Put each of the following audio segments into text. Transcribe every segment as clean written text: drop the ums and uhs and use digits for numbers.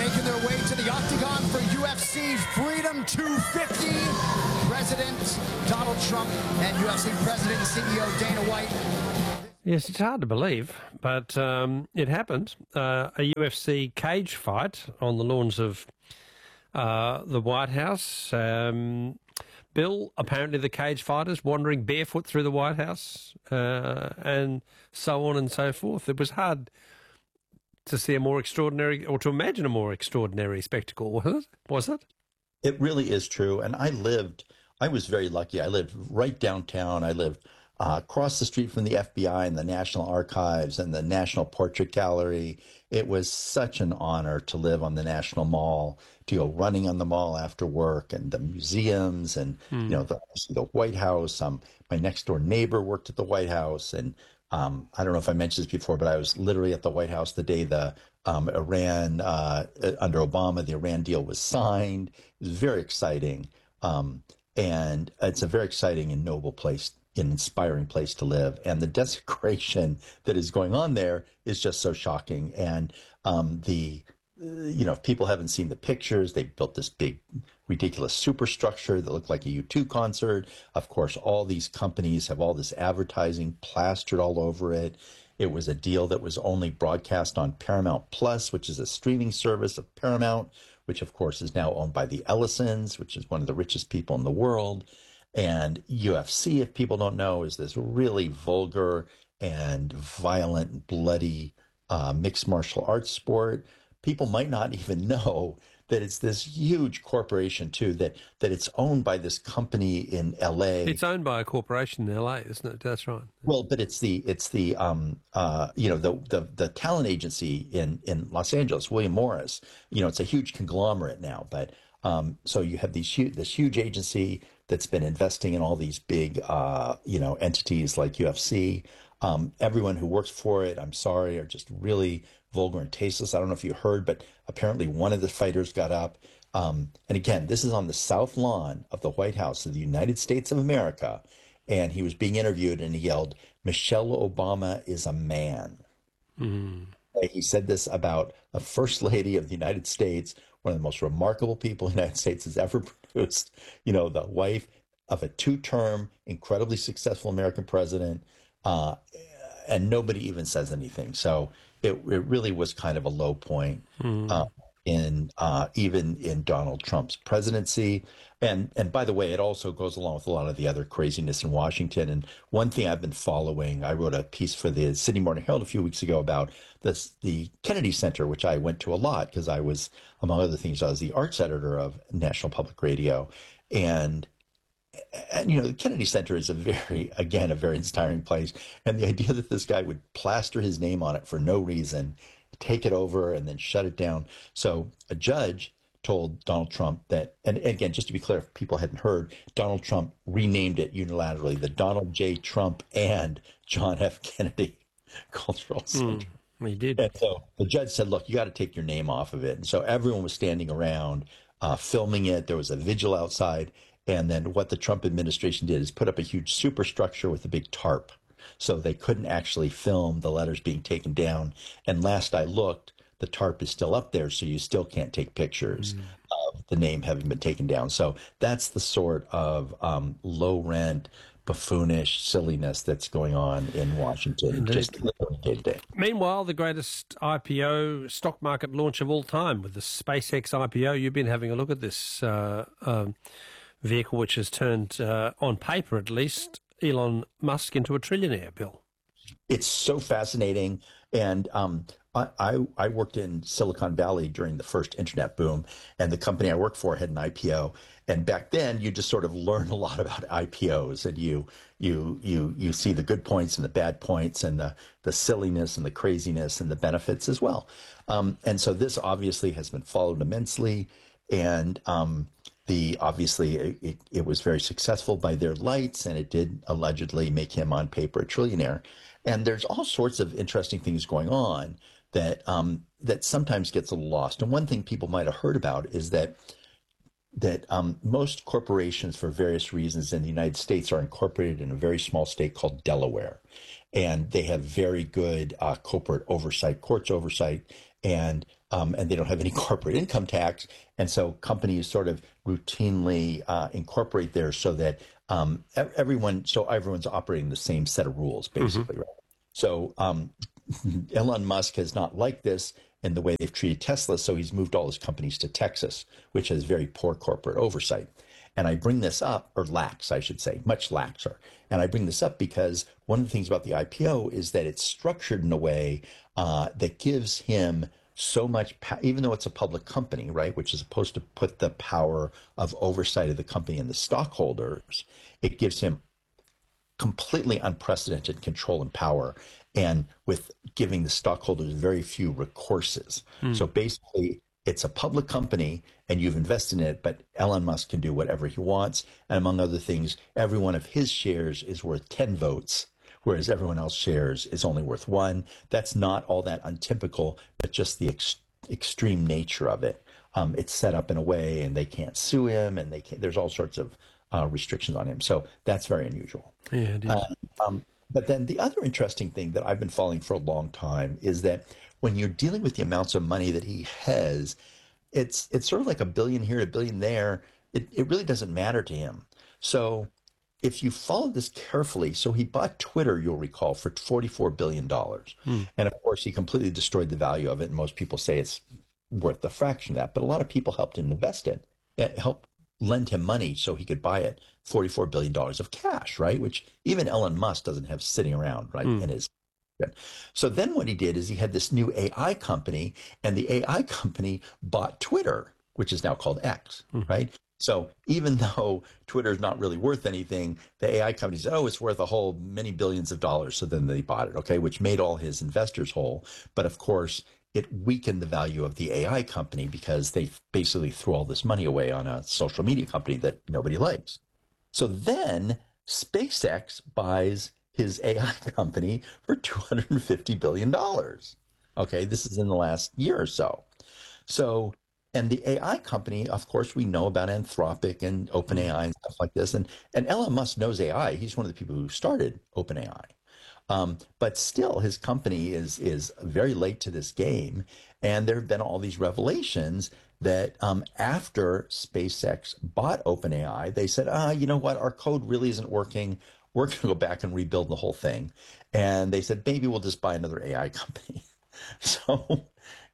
making their way to the octagon for UFC Freedom 250. President Donald Trump and UFC President and CEO Dana White. Yes, it's hard to believe, but it happened. A UFC cage fight on the lawns of the White House. Bill, apparently the cage fighters wandering barefoot through the White House and so on and so forth. It was hard to see a more extraordinary, or to imagine a more extraordinary spectacle, was it? It really is true. And I was very lucky. I lived right downtown. I lived across the street from the FBI and the National Archives and the National Portrait Gallery. It was such an honor to live on the National Mall, to go running on the mall after work, and the museums, and the White House. My next door neighbor worked at the White House, and I don't know if I mentioned this before, but I was literally at the White House the day the Iran under Obama, the Iran deal was signed. It was very exciting, and it's a very exciting and noble place, an inspiring place to live. And the desecration that is going on there is just so shocking. And if people haven't seen the pictures, they built this big, ridiculous superstructure that looked like a U2 concert. Of course, all these companies have all this advertising plastered all over it. It was a deal that was only broadcast on Paramount Plus, which is a streaming service of Paramount, which of course is now owned by the Ellisons, which is one of the richest people in the world. And UFC, if people don't know, is this really vulgar and violent and bloody mixed martial arts sport. People might not even know that it's this huge corporation too, that it's owned by this company in LA. It's owned by a corporation in LA, isn't it? That's right. Well, but it's the talent agency in Los Angeles, William Morris. It's a huge conglomerate now, but so you have this huge agency that's been investing in all these big entities like UFC. Everyone who works for it, I'm sorry, are just really vulgar and tasteless. I don't know if you heard, but apparently one of the fighters got up. And again, this is on the South Lawn of the White House of the United States of America. And he was being interviewed and he yelled, "Michelle Obama is a man." Mm. He said this about the First Lady of the United States, one of the most remarkable people the United States has ever produced, the wife of a two-term, incredibly successful American president. And nobody even says anything. So it really was kind of a low point even in Donald Trump's presidency. And by the way, it also goes along with a lot of the other craziness in Washington. And one thing I've been following, I wrote a piece for the Sydney Morning Herald a few weeks ago about the Kennedy Center, which I went to a lot because I was, among other things, I was the arts editor of National Public Radio. And the Kennedy Center is a very inspiring place. And the idea that this guy would plaster his name on it for no reason, take it over, and then shut it down. So a judge told Donald Trump that, and again, just to be clear, if people hadn't heard, Donald Trump renamed it unilaterally the Donald J. Trump and John F. Kennedy Cultural Center. He did. And so the judge said, look, you got to take your name off of it. And so everyone was standing around filming it. There was a vigil outside. And then what the Trump administration did is put up a huge superstructure with a big tarp. So they couldn't actually film the letters being taken down. And last I looked, the tarp is still up there, so you still can't take pictures of the name having been taken down. So that's the sort of low-rent, buffoonish silliness that's going on in Washington, just literally day to day. Meanwhile, the greatest IPO stock market launch of all time with the SpaceX IPO. You've been having a look at this vehicle, which has turned, on paper at least, Elon Musk into a trillionaire, Bill. It's so fascinating. And I worked in Silicon Valley during the first internet boom, and the company I worked for had an IPO. And back then, you just sort of learn a lot about IPOs, and you see the good points and the bad points, and the silliness and the craziness and the benefits as well. And so this obviously has been followed immensely, and obviously it was very successful by their lights, and it did allegedly make him on paper a trillionaire. And there's all sorts of interesting things going on that sometimes gets a little lost. And one thing people might have heard about is that most corporations, for various reasons in the United States, are incorporated in a very small state called Delaware, and they have very good corporate oversight, courts oversight, and and they don't have any corporate income tax. And so companies sort of routinely incorporate there so that everyone's operating the same set of rules, basically, right? So Elon Musk has not liked this in the way they've treated Tesla, so he's moved all his companies to Texas, which has very poor corporate oversight. And I bring this up, or lax, I should say, much laxer. And I bring this up because one of the things about the IPO is that it's structured in a way that gives him so much, even though it's a public company, right, which is supposed to put the power of oversight of the company in the stockholders, it gives him completely unprecedented control and power, and with giving the stockholders very few recourses. So basically, it's a public company and you've invested in it, but Elon Musk can do whatever he wants. And among other things, every one of his shares is worth 10 votes, whereas everyone else's shares is only worth one. That's not all that untypical, but just the extreme nature of it. It's set up in a way, and they can't sue him, and there's all sorts of restrictions on him. So that's very unusual. Yeah, it is. But then the other interesting thing that I've been following for a long time is that when you're dealing with the amounts of money that he has, it's sort of like a billion here, a billion there. It really doesn't matter to him. So if you follow this carefully, so he bought Twitter, you'll recall, for $44 billion. And of course, he completely destroyed the value of it. And most people say it's worth a fraction of that. But a lot of people helped him invest it, helped lend him money so he could buy it, $44 billion of cash, right? Which even Elon Musk doesn't have sitting around, right, in his. So then what he did is he had this new AI company, and the AI company bought Twitter, which is now called X, right? So even though Twitter is not really worth anything, the AI company said, oh, it's worth a whole many billions of dollars. So then they bought it, okay, which made all his investors whole. But of course, it weakened the value of the AI company because they basically threw all this money away on a social media company that nobody likes. So then SpaceX buys his AI company for $250 billion. Okay, this is in the last year or so. So, and the AI company, of course, we know about Anthropic and OpenAI and stuff like this. And Elon Musk knows AI. He's one of the people who started OpenAI. But still, his company is very late to this game. And there have been all these revelations that after SpaceX bought OpenAI, they said, you know what, our code really isn't working. We're going to go back and rebuild the whole thing. And they said, maybe we'll just buy another AI company. So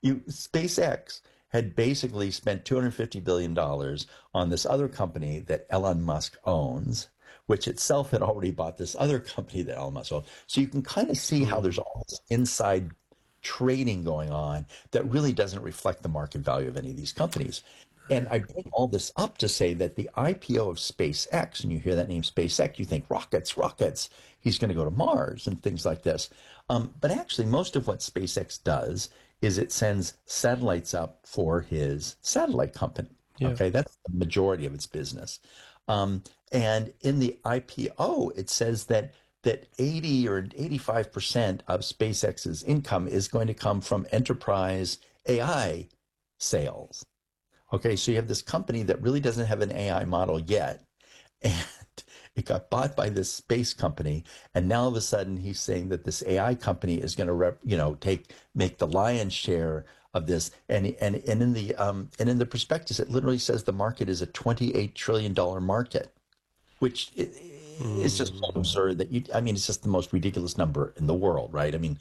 SpaceX had basically spent $250 billion on this other company that Elon Musk owns, which itself had already bought this other company that Elon Musk owns. So you can kind of see how there's all this inside trading going on that really doesn't reflect the market value of any of these companies. And I bring all this up to say that the IPO of SpaceX, and you hear that name SpaceX, you think rockets, he's going to go to Mars and things like this. But actually, most of what SpaceX does is it sends satellites up for his satellite company. Yeah. Okay, that's the majority of its business. And in the IPO, it says that 80 or 85% of SpaceX's income is going to come from enterprise AI sales. Okay, so you have this company that really doesn't have an AI model yet, and it got bought by this space company, and now all of a sudden he's saying that this AI company is going to make the lion's share of this, and in the prospectus it literally says the market is a $28 trillion market, which is just so absurd that it's just the most ridiculous number in the world, right? I mean,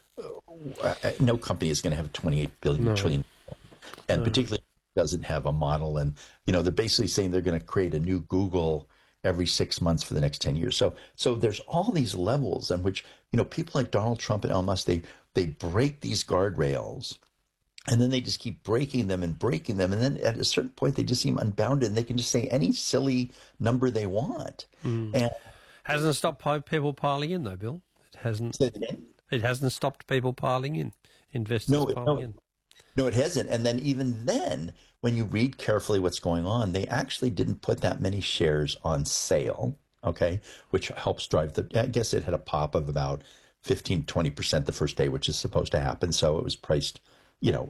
no company is going to have 28 billion trillion, and particularly doesn't have a model, and they're basically saying they're going to create a new Google every 6 months for the next 10 years. So there's all these levels in which people like Donald Trump and Elon Musk, they break these guardrails, and then they just keep breaking them, and then at a certain point they just seem unbounded, and they can just say any silly number they want. And hasn't stopped people piling in though, Bill. It hasn't. It hasn't stopped people piling in. Investors piling in. No, it hasn't. And then even then, when you read carefully what's going on, they actually didn't put that many shares on sale, okay, which helps drive I guess it had a pop of about 15-20% the first day, which is supposed to happen. So it was priced, even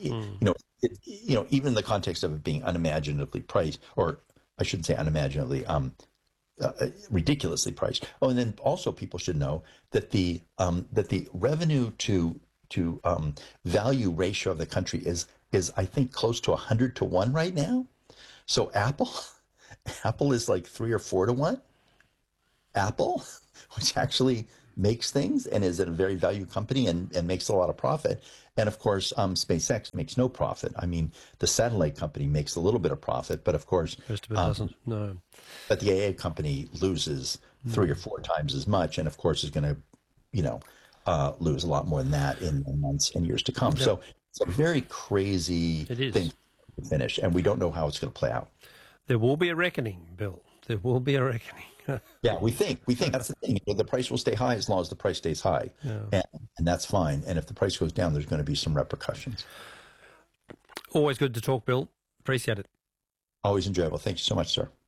in the context of it being unimaginably priced, or I shouldn't say unimaginably, ridiculously priced. Oh, and then also people should know that the revenue to value ratio of the country is I think close to 100 to 1 right now. So Apple is like 3 or 4 to 1. Apple, which actually makes things and is a very value company and makes a lot of profit. And of course, SpaceX makes no profit. I mean, the satellite company makes a little bit of profit, but of course, Most of it doesn't. No. but the AA company loses 3 or 4 times as much, and of course is going to, lose a lot more than that in the months and years to come. Yep. So it's a very crazy It is. thing to finish, and we don't know how it's going to play out. There will be a reckoning, Bill. There will be a reckoning. Yeah, we think that's the thing. The price will stay high as long as the price stays high, and that's fine. And if the price goes down, there's going to be some repercussions. Always good to talk, Bill. Appreciate it. Always enjoyable. Thank you so much, sir.